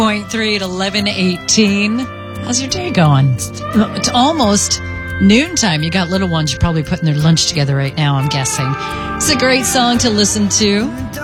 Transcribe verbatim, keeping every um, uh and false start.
point three at eleven eighteen. How's your day going? It's, it's almost noontime. You got little ones. You're probably putting their lunch together right now, I'm guessing. It's a great song to listen to.